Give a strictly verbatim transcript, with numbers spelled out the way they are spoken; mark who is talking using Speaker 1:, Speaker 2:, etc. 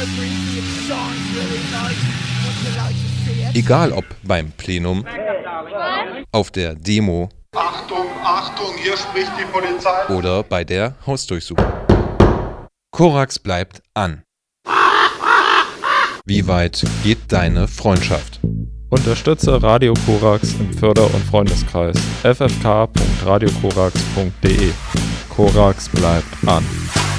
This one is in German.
Speaker 1: Egal ob beim Plenum, auf der Demo
Speaker 2: Achtung, Achtung, hier spricht die Polizei.
Speaker 1: oder bei der Hausdurchsuchung. Korax bleibt an. Wie weit geht deine Freundschaft?
Speaker 3: Unterstütze Radio Korax im Förder- und Freundeskreis f f k punkt radio korax punkt d e. Korax bleibt an.